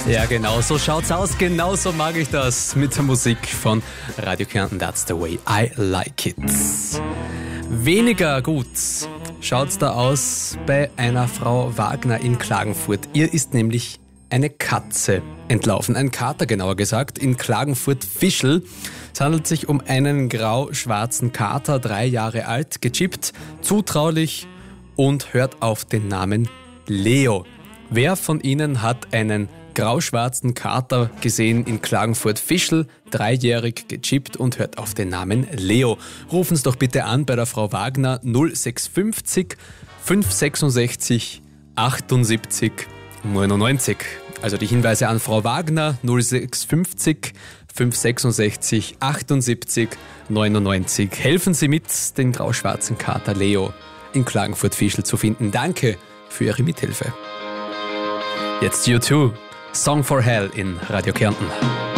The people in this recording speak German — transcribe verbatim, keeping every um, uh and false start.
Ja, genau so schaut's aus, genau so mag ich das mit der Musik von Radio Kärnten. That's the way I like it. Weniger gut schaut's da aus bei einer Frau Wagner in Klagenfurt. Ihr ist nämlich eine Katze entlaufen, ein Kater genauer gesagt, in Klagenfurt-Fischl. Es handelt sich um einen grau-schwarzen Kater, drei Jahre alt, gechippt, zutraulich und hört auf den Namen Leo. Wer von Ihnen hat einen grau-schwarzen Kater gesehen in Klagenfurt-Fischl, dreijährig, gechippt und hört auf den Namen Leo? Rufen Sie doch bitte an bei der Frau Wagner null sechs fünf null fünf sechs achtundsiebzig neunundneunzig. Also die Hinweise an Frau Wagner null sechs fünf null fünf sechs achtundsiebzig neunundneunzig. Helfen Sie mit, den grau-schwarzen Kater Leo in Klagenfurt-Fischl zu finden. Danke für Ihre Mithilfe. Jetzt U zwei, Song for Hell in Radio Kärnten.